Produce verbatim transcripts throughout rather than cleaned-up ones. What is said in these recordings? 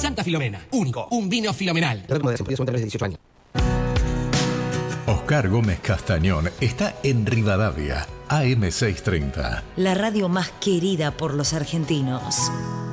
Santa Filomena, único, un vino filomenal. dieciocho años. Oscar Gómez Castañón está en Rivadavia, A M seiscientos treinta. La radio más querida por los argentinos.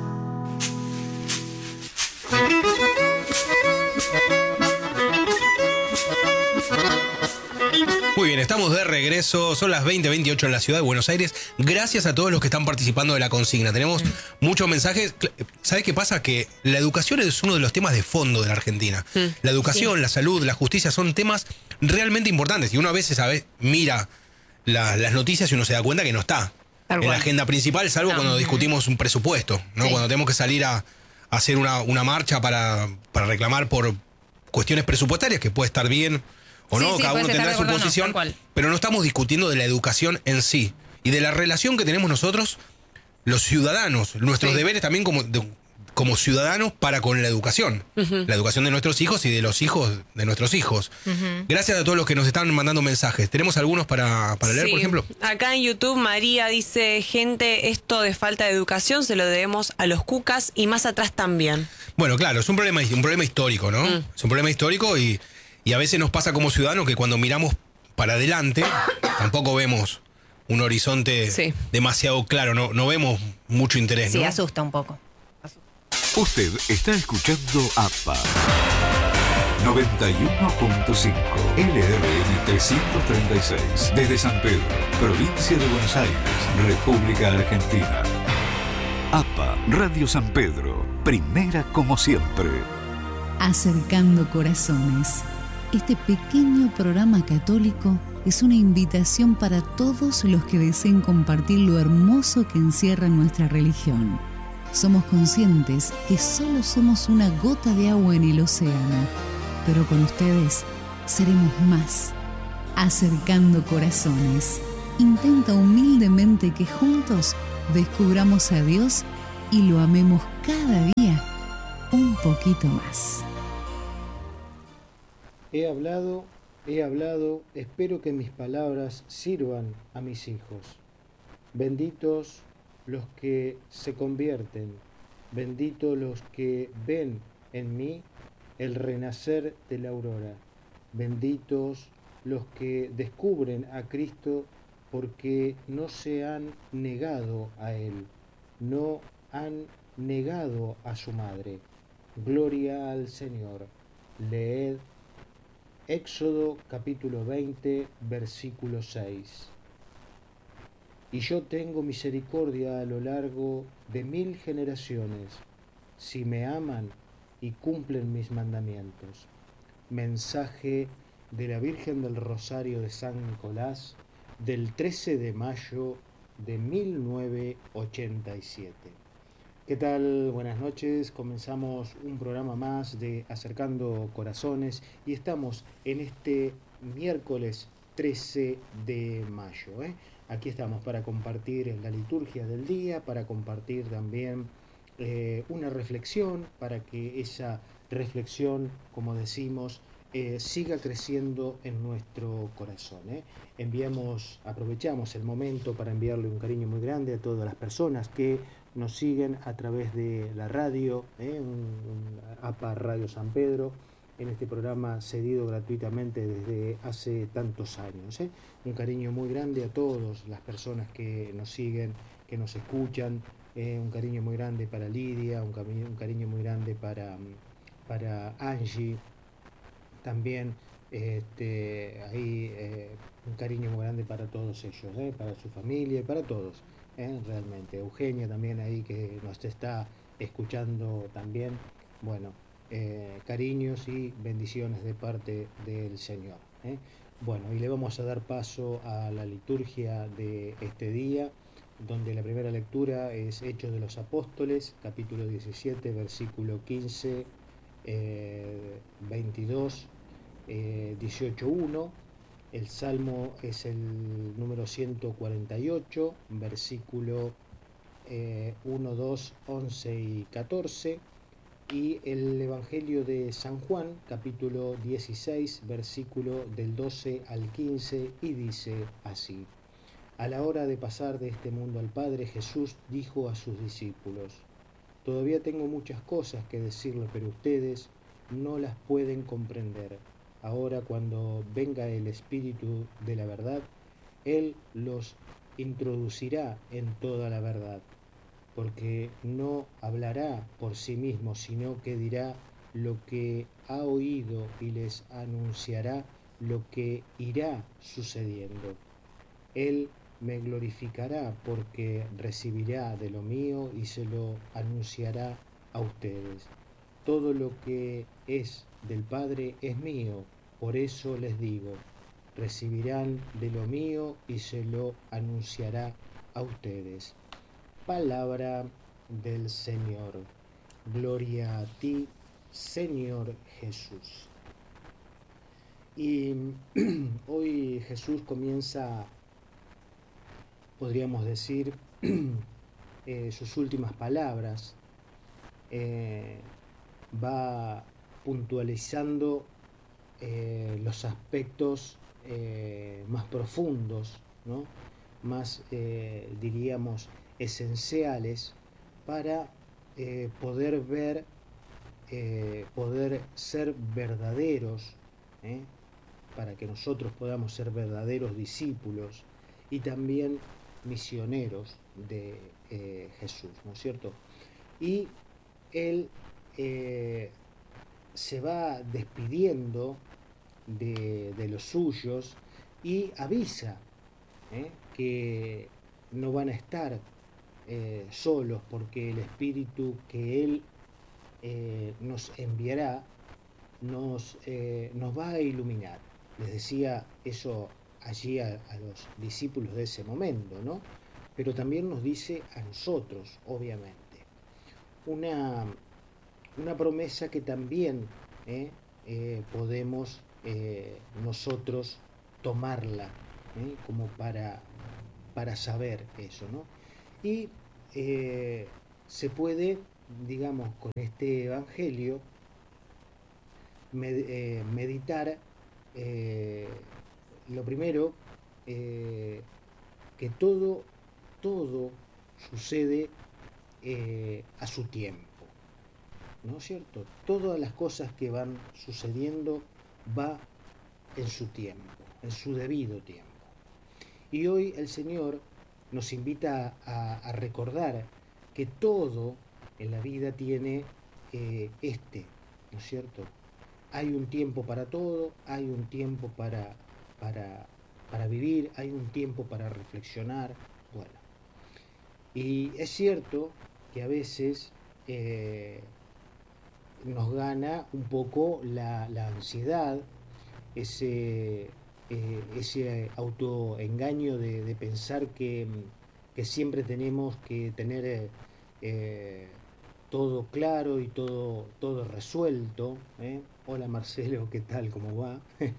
Muy bien, estamos de regreso, son las veinte veintiocho en la ciudad de Buenos Aires. Gracias a todos los que están participando de la consigna. Tenemos mm. muchos mensajes. ¿Sabes qué pasa? Que la educación es uno de los temas de fondo de la Argentina. Mm. La educación, sí. la salud, la justicia son temas realmente importantes. Y uno a veces, a veces mira la, las noticias y uno se da cuenta que no está Tal en cual. la agenda principal, salvo no. cuando discutimos un presupuesto, ¿no? Sí. Cuando tenemos que salir a, a hacer una, una marcha para, para reclamar por cuestiones presupuestarias, que puede estar bien o no, sí, sí, cada uno tendrá su posición, no, pero no estamos discutiendo de la educación en sí y de la relación que tenemos nosotros, los ciudadanos, nuestros sí. deberes también como, de, como ciudadanos para con la educación, uh-huh. la educación de nuestros hijos y de los hijos de nuestros hijos. Uh-huh. Gracias a todos los que nos están mandando mensajes. ¿Tenemos algunos para, para leer, sí. por ejemplo? Acá en YouTube María dice, gente, esto de falta de educación se lo debemos a los cucas y más atrás también. Bueno, claro, es un problema, un problema histórico, ¿no? Mm. Es un problema histórico y... Y a veces nos pasa como ciudadanos que cuando miramos para adelante, tampoco vemos un horizonte sí. demasiado claro, no, no vemos mucho interés. Sí, ¿no? asusta un poco. Asusta. Usted está escuchando A P A noventa y uno punto cinco L R M trescientos treinta y seis desde San Pedro, provincia de Buenos Aires, República Argentina. A P A Radio San Pedro, primera como siempre. Acercando corazones. Este pequeño programa católico es una invitación para todos los que deseen compartir lo hermoso que encierra nuestra religión. Somos conscientes que solo somos una gota de agua en el océano, pero con ustedes seremos más. Acercando corazones. Intenta humildemente que juntos descubramos a Dios y lo amemos cada día un poquito más. He hablado, he hablado, espero que mis palabras sirvan a mis hijos. Benditos los que se convierten, benditos los que ven en mí el renacer de la aurora. Benditos los que descubren a Cristo porque no se han negado a Él, no han negado a su madre. Gloria al Señor. Leed Éxodo capítulo veinte, versículo seis. Y yo tengo misericordia a lo largo de mil generaciones, si me aman y cumplen mis mandamientos. Mensaje de la Virgen del Rosario de San Nicolás, del trece de mayo de mil novecientos ochenta y siete. ¿Qué tal? Buenas noches. Comenzamos un programa más de Acercando Corazones y estamos en este miércoles trece de mayo. ¿eh? Aquí estamos para compartir la liturgia del día, para compartir también eh, una reflexión, para que esa reflexión, como decimos, eh, siga creciendo en nuestro corazón. ¿eh? Enviamos, aprovechamos el momento para enviarle un cariño muy grande a todas las personas que nos siguen a través de la radio, ¿eh? un, un A P A Radio San Pedro, en este programa cedido gratuitamente desde hace tantos años. ¿eh? Un cariño muy grande a todas las personas que nos siguen, que nos escuchan, eh, un cariño muy grande para Lidia, un, cariño, un cariño muy grande para, para Angie, también este, ahí eh, un cariño muy grande para todos ellos, ¿eh? para su familia y para todos. ¿Eh? Realmente, Eugenia también ahí que nos está escuchando también, bueno, eh, cariños y bendiciones de parte del Señor. ¿eh? Bueno, y le vamos a dar paso a la liturgia de este día, donde la primera lectura es Hechos de los Apóstoles, capítulo diecisiete, versículo quince, eh, veintidós, eh, dieciocho, uno. El salmo es el número ciento cuarenta y ocho, versículo eh, uno, dos, once y catorce. Y el Evangelio de San Juan, capítulo dieciséis, versículo del doce al quince, y dice así. A la hora de pasar de este mundo al Padre, Jesús dijo a sus discípulos, Todavía tengo muchas cosas que decirle, pero ustedes no las pueden comprender. Ahora, cuando venga el Espíritu de la verdad, Él los introducirá en toda la verdad, porque no hablará por sí mismo, sino que dirá lo que ha oído y les anunciará lo que irá sucediendo. Él me glorificará porque recibirá de lo mío y se lo anunciará a ustedes. Todo lo que es del Padre es mío, por eso les digo, recibirán de lo mío y se lo anunciará a ustedes. Palabra del Señor. Gloria a ti, Señor Jesús. Y hoy Jesús comienza, podríamos decir, eh, sus últimas palabras. Eh, va puntualizando eh, los aspectos eh, más profundos, ¿no? Más, eh, diríamos, esenciales para eh, poder ver, eh, poder ser verdaderos, ¿eh? Para que nosotros podamos ser verdaderos discípulos y también misioneros de eh, Jesús, ¿no es cierto? Y Él eh, se va despidiendo de, de los suyos y avisa ¿eh? que no van a estar eh, solos, porque el Espíritu que Él eh, nos enviará nos, eh, nos va a iluminar. Les decía eso allí a, a los discípulos de ese momento, ¿no? Pero también nos dice a nosotros, obviamente. Una, una promesa que también eh, eh, podemos eh, nosotros tomarla eh, como para, para saber eso, ¿no? Y eh, se puede, digamos, con este evangelio med, eh, meditar eh, lo primero, eh, que todo, todo sucede eh, a su tiempo, ¿no es cierto? Todas las cosas que van sucediendo va en su tiempo, en su debido tiempo. Y hoy el Señor nos invita a, a recordar que todo en la vida tiene eh, este, ¿no es cierto? Hay un tiempo para todo, hay un tiempo para, para, para vivir, hay un tiempo para reflexionar, bueno. Y es cierto que a veces eh, nos gana un poco la, la ansiedad, ese, eh, ese autoengaño de, de pensar que, que siempre tenemos que tener eh, todo claro y todo, todo resuelto, ¿eh? Hola Marcelo, ¿qué tal? ¿Cómo va?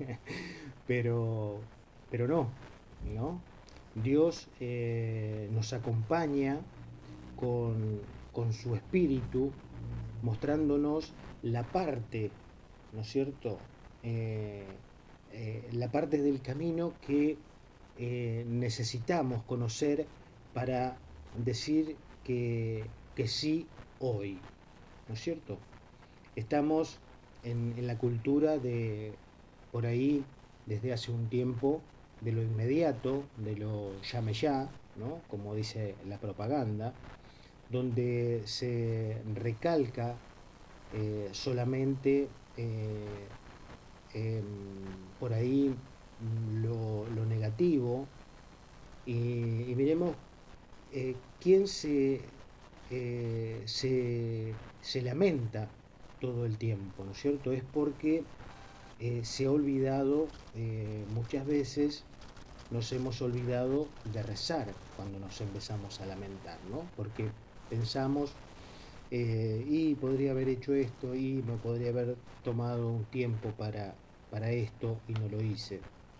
pero, pero no, ¿no? Dios eh, nos acompaña con, con su espíritu, mostrándonos la parte, ¿no es cierto? Eh, eh, la parte del camino que eh, necesitamos conocer para decir que, que sí hoy, ¿no es cierto? Estamos en, en la cultura de, por ahí, desde hace un tiempo, de lo inmediato, de lo llame ya, ¿no? Como dice la propaganda, donde se recalca eh, solamente eh, eh, por ahí lo, lo negativo, y, y miremos eh, quién se, eh, se, se lamenta todo el tiempo, ¿no es cierto? Es porque eh, se ha olvidado, eh, muchas veces nos hemos olvidado de rezar cuando nos empezamos a lamentar, ¿no? Porque pensamos, eh, y podría haber hecho esto, y me podría haber tomado un tiempo para, para esto, y no lo hice.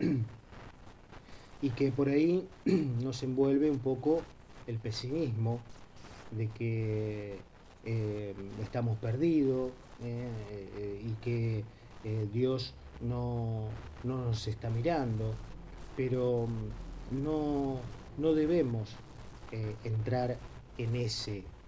Y que por ahí nos envuelve un poco el pesimismo de que eh, estamos perdidos, eh, eh, y que eh, Dios no, no nos está mirando, pero no, no debemos eh, entrar en ese,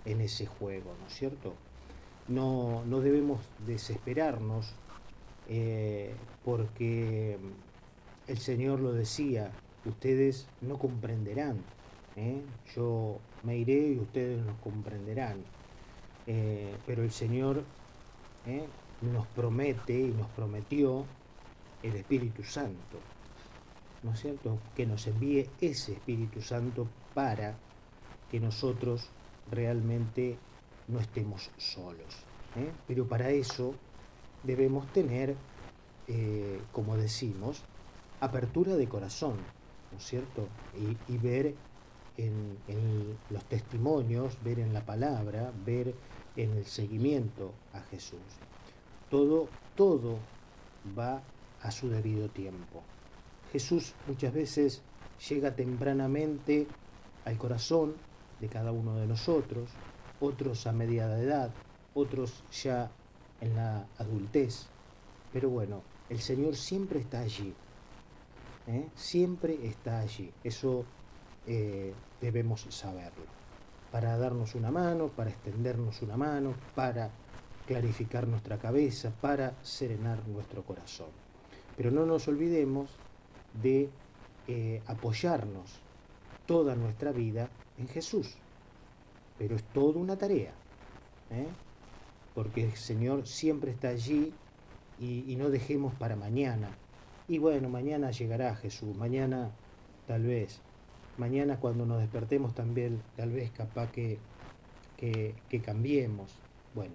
en ese juego, ¿no es cierto? No, no debemos desesperarnos eh, porque el Señor lo decía, ustedes no comprenderán, ¿eh? Yo me iré y ustedes nos comprenderán. Eh, pero el Señor ¿eh? nos promete y nos prometió el Espíritu Santo, ¿no es cierto? Que nos envíe ese Espíritu Santo para que nosotros realmente no estemos solos, ¿eh? Pero para eso debemos tener, eh, como decimos, apertura de corazón, ¿no es cierto? Y, y ver en, en los testimonios, ver en la palabra, ver en el seguimiento a Jesús. Todo, todo va a su debido tiempo. Jesús muchas veces llega tempranamente al corazón de cada uno de nosotros, otros a media edad, otros ya en la adultez. Pero bueno, el Señor siempre está allí, ¿eh? Siempre está allí. Eso eh, debemos saberlo. Para darnos una mano, para extendernos una mano, para clarificar nuestra cabeza, para serenar nuestro corazón. Pero no nos olvidemos de eh, apoyarnos toda nuestra vida en Jesús. Pero es toda una tarea, ¿eh? Porque el Señor siempre está allí y, y no dejemos para mañana. Y bueno, mañana llegará Jesús, mañana tal vez, mañana cuando nos despertemos también, tal vez capaz que, que, que cambiemos. Bueno,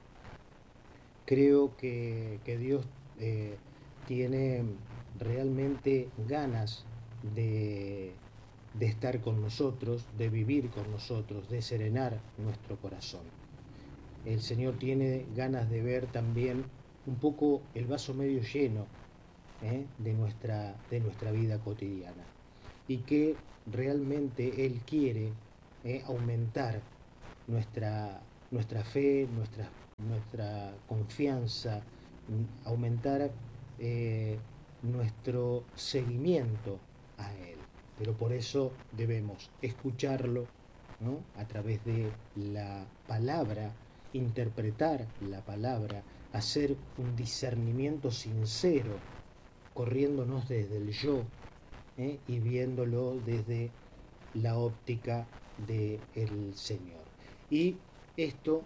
creo que, que Dios eh, tiene realmente ganas de, de estar con nosotros, de vivir con nosotros, de serenar nuestro corazón. El Señor tiene ganas de ver también un poco el vaso medio lleno ¿eh? de, nuestra, de nuestra vida cotidiana, y que realmente Él quiere ¿eh? aumentar nuestra, nuestra fe, nuestra, nuestra confianza, aumentar eh, nuestro seguimiento a Él. Pero por eso debemos escucharlo, ¿no? A través de la palabra, interpretar la palabra, hacer un discernimiento sincero, corriéndonos desde el yo ¿eh? y viéndolo desde la óptica del Señor. Y esto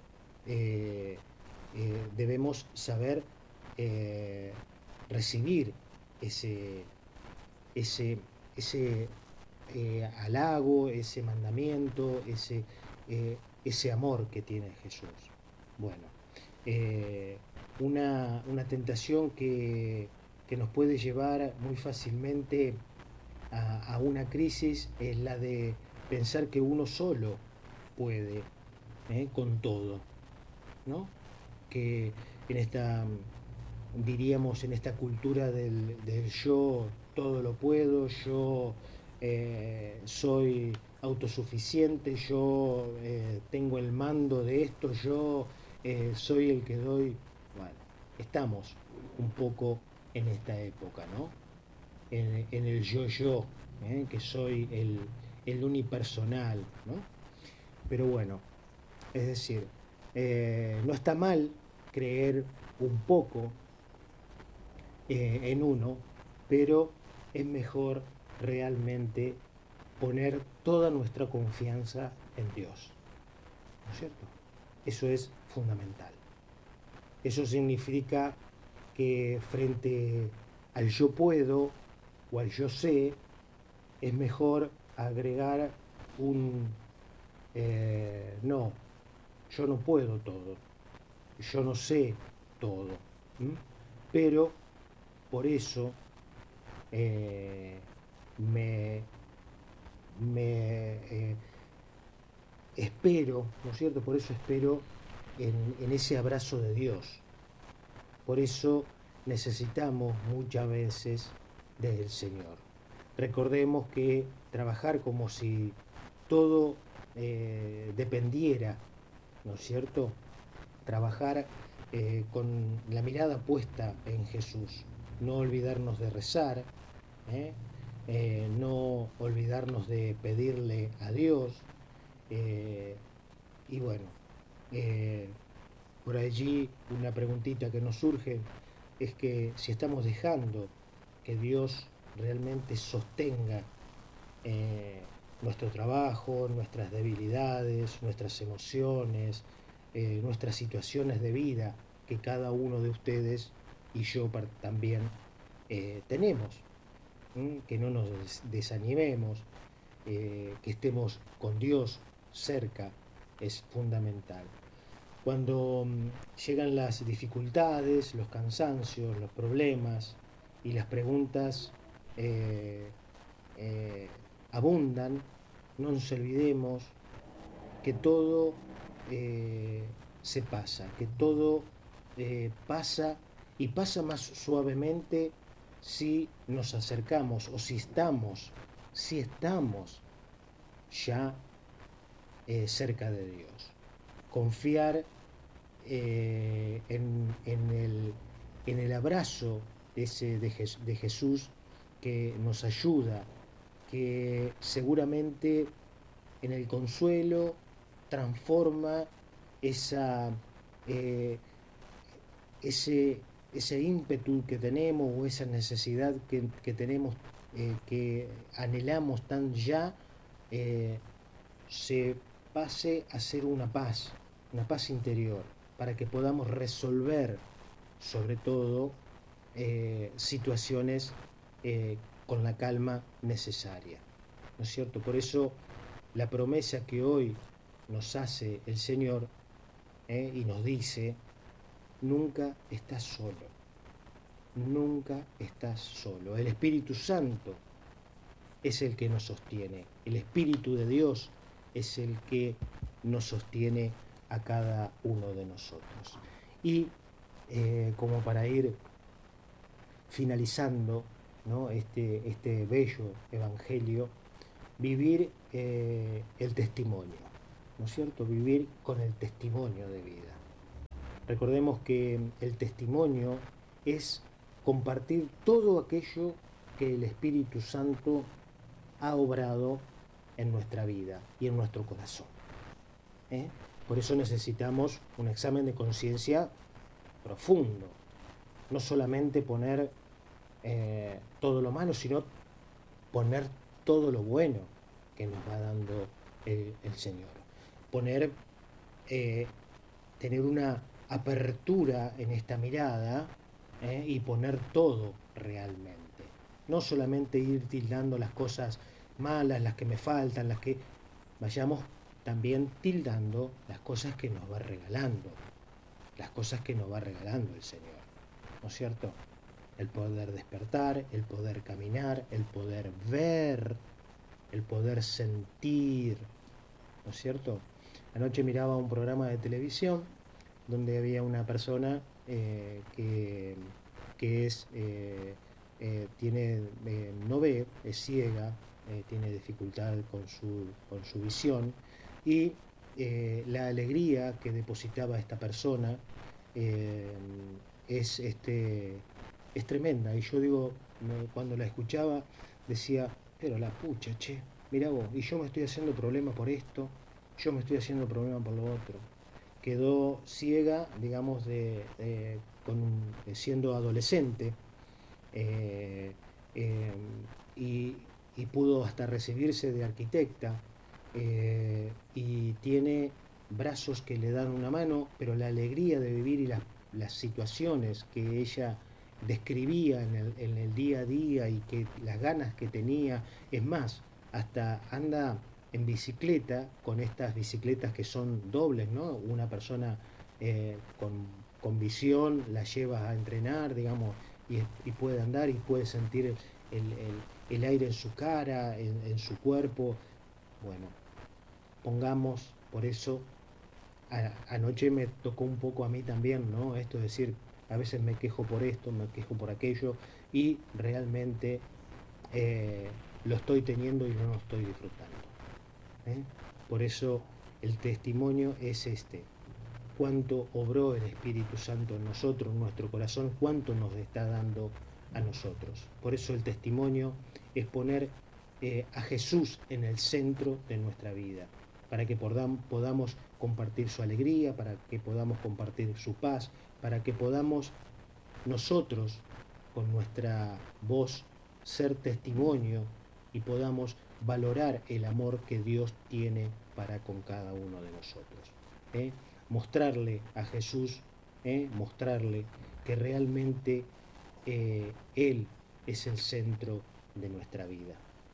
eh, eh, debemos saber eh, recibir ese, ese, ese eh, halago, ese mandamiento, ese, eh, ese amor que tiene Jesús. Bueno, eh, una, una tentación que, que nos puede llevar muy fácilmente a, a una crisis es la de pensar que uno solo puede ¿eh? con todo, ¿no? Que en esta, diríamos, en esta cultura del, del yo todo lo puedo, yo eh, soy autosuficiente, yo eh, tengo el mando de esto, yo eh, soy el que doy. Bueno, estamos un poco en esta época, ¿no? En, en el yo-yo, ¿eh? que soy el, el unipersonal, ¿no? Pero bueno, es decir, eh, no está mal creer un poco eh, en uno, pero es mejor realmente poner toda nuestra confianza en Dios, ¿no es cierto? Eso es fundamental. Eso significa que frente al yo puedo o al yo sé, es mejor agregar un eh, no, yo no puedo todo, yo no sé todo, ¿m? Pero por eso eh, me, me eh, espero, ¿no es cierto? Por eso espero en, en ese abrazo de Dios. Por eso necesitamos muchas veces del Señor. Recordemos que trabajar como si todo eh, dependiera, ¿no es cierto? Trabajar eh, con la mirada puesta en Jesús. No olvidarnos de rezar, ¿eh? Eh, no olvidarnos de pedirle a Dios, eh, y bueno, eh, por allí una preguntita que nos surge es que si estamos dejando que Dios realmente sostenga eh, nuestro trabajo, nuestras debilidades, nuestras emociones, eh, nuestras situaciones de vida que cada uno de ustedes y yo también eh, tenemos. ¿Mm? Que no nos desanimemos, eh, que estemos con Dios cerca es fundamental. Cuando um, llegan las dificultades, los cansancios, los problemas y las preguntas eh, eh, abundan, no nos olvidemos que todo eh, se pasa, que todo eh, pasa y pasa más suavemente si nos acercamos o si estamos, si estamos ya eh, cerca de Dios. Confiar eh, en, en, el, en el abrazo ese de, Jes- de Jesús que nos ayuda, que seguramente en el consuelo transforma esa, eh, ese, ese ímpetu que tenemos o esa necesidad que, que tenemos, eh, que anhelamos tan ya, eh, se pase a ser una paz, una paz interior, para que podamos resolver, sobre todo, eh, situaciones eh, con la calma necesaria, ¿no es cierto? Por eso la promesa que hoy nos hace el Señor eh, y nos dice: nunca estás solo, nunca estás solo. El Espíritu Santo es el que nos sostiene, el Espíritu de Dios es el que nos sostiene a cada uno de nosotros. Y eh, como para ir finalizando, ¿no?, este, este bello evangelio, vivir eh, el testimonio, ¿no es cierto? Vivir con el testimonio de vida. Recordemos que el testimonio es compartir todo aquello que el Espíritu Santo ha obrado en nuestra vida y en nuestro corazón. ¿Eh? Por eso necesitamos un examen de conciencia profundo. No solamente poner eh, todo lo malo, sino poner todo lo bueno que nos va dando el, el Señor. Poner, eh, tener una apertura en esta mirada eh, y poner todo realmente. No solamente ir tildando las cosas malas, las que me faltan, las que vayamos también tildando las cosas que nos va regalando, las cosas que nos va regalando el Señor, ¿no es cierto? El poder despertar, el poder caminar, el poder ver, el poder sentir, ¿no es cierto? Anoche miraba un programa de televisión donde había una persona eh, que, que es, eh, eh, tiene, eh, no ve, es ciega, eh, tiene dificultad con su, con su visión, y eh, la alegría que depositaba esta persona eh, es, este, es tremenda. Y yo digo, me, cuando la escuchaba, decía, pero la pucha, che, mirá vos, y yo me estoy haciendo problema por esto, yo me estoy haciendo problema por lo otro. Quedó ciega, digamos, de, de, con, de siendo adolescente, eh, eh, y, y pudo hasta recibirse de arquitecta, eh, y tiene brazos que le dan una mano, pero la alegría de vivir y las, las situaciones que ella describía en el, en el día a día y que las ganas que tenía, es más, hasta anda en bicicleta, con estas bicicletas que son dobles, ¿no? Una persona eh, con, con visión la lleva a entrenar, digamos, y, y puede andar y puede sentir el, el, el aire en su cara, en, en su cuerpo. Bueno, pongamos, por eso, a, anoche me tocó un poco a mí también, ¿no? Esto es decir, a veces me quejo por esto, me quejo por aquello, y realmente eh, lo estoy teniendo y no lo estoy disfrutando. ¿Eh? Por eso el testimonio es este: cuánto obró el Espíritu Santo en nosotros, en nuestro corazón, cuánto nos está dando a nosotros. Por eso el testimonio es poner eh, a Jesús en el centro de nuestra vida, para que podam- podamos compartir su alegría, para que podamos compartir su paz, para que podamos nosotros, con nuestra voz, ser testimonio y podamos valorar el amor que Dios tiene para con cada uno de nosotros. ¿eh? Mostrarle a Jesús, ¿eh? mostrarle que realmente eh, Él es el centro de nuestra vida.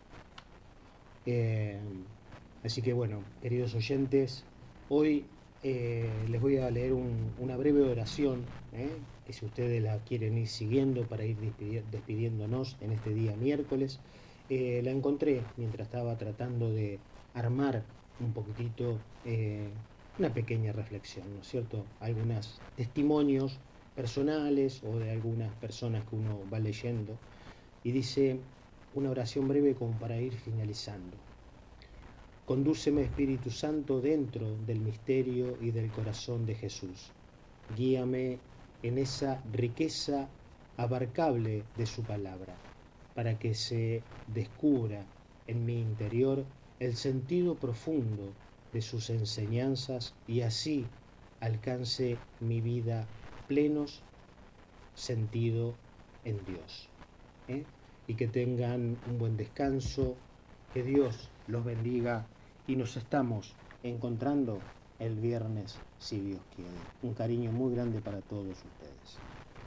Eh, así que bueno, queridos oyentes, hoy eh, les voy a leer un, una breve oración, ¿eh? que si ustedes la quieren ir siguiendo para ir despidi- despidiéndonos en este día miércoles, eh, la encontré mientras estaba tratando de armar un poquitito eh, una pequeña reflexión, ¿no es cierto? Algunos testimonios personales o de algunas personas que uno va leyendo, y dice una oración breve como para ir finalizando. Condúceme, Espíritu Santo, dentro del misterio y del corazón de Jesús. Guíame en esa riqueza abarcable de su palabra, para que se descubra en mi interior el sentido profundo de sus enseñanzas y así alcance mi vida plenos sentido en Dios. ¿eh? Y que tengan un buen descanso, que Dios los bendiga y nos estamos encontrando el viernes, si Dios quiere. Un cariño muy grande para todos ustedes.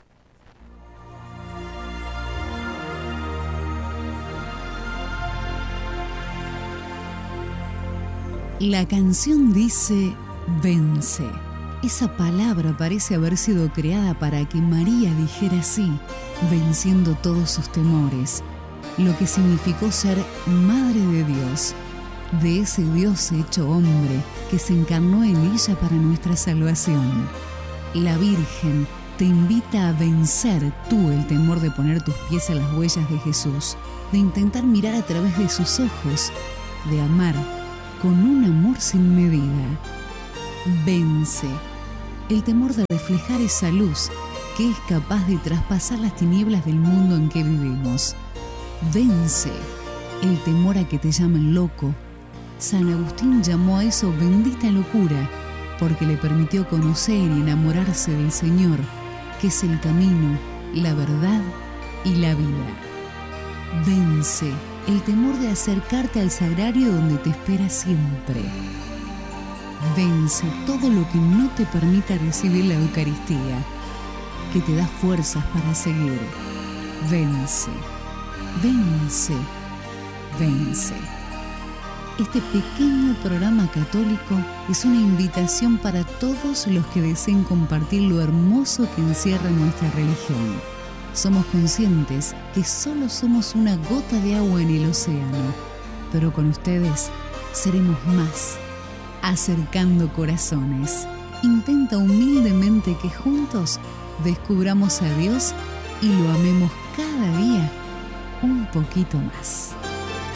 La canción dice vence. Esa palabra parece haber sido creada para que María dijera sí, venciendo todos sus temores, lo que significó ser Madre de Dios, de ese Dios hecho hombre que se encarnó en ella para nuestra salvación. La Virgen te invita a vencer tú el temor de poner tus pies en las huellas de Jesús, de intentar mirar a través de sus ojos, de amar con un amor sin medida. Vence el temor de reflejar esa luz que es capaz de traspasar las tinieblas del mundo en que vivimos. Vence el temor a que te llamen loco. San Agustín llamó a eso bendita locura, porque le permitió conocer y enamorarse del Señor, que es el camino, la verdad y la vida. Vence el temor de acercarte al sagrario donde te espera siempre. Vence todo lo que no te permita recibir la Eucaristía, que te da fuerzas para seguir. Vence, vence, vence. Este pequeño programa católico es una invitación para todos los que deseen compartir lo hermoso que encierra nuestra religión. Somos conscientes que solo somos una gota de agua en el océano, pero con ustedes seremos más. Acercando corazones. Intenta humildemente que juntos descubramos a Dios y lo amemos cada día un poquito más.